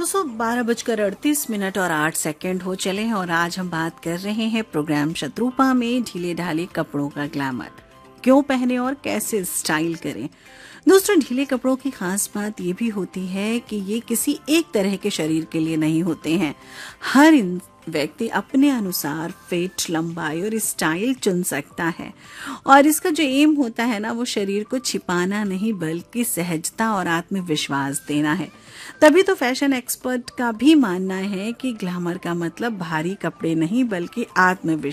दोस्तों 12:38 और 8 हो चले हैं और आज हम बात कर रहे हैं प्रोग्राम शत्रुपा में ढीले ढाले कपड़ों का ग्लैमर क्यों पहने और कैसे स्टाइल करें। दोस्तों ढीले कपड़ों की खास बात ये भी होती है कि ये किसी एक तरह के शरीर के लिए नहीं होते हैं। हर व्यक्ति अपने अनुसार फिट, लंबाई और स्टाइल चुन सकता है और इसका जो एम होता है ना, वो शरीर को छिपाना नहीं बल्कि सहजता और आत्मविश्वास देना है। तभी तो फैशन एक्सपर्ट का भी मानना है कि ग्लैमर का मतलब भारी कपड़े नहीं बल्कि आत्मविश्वास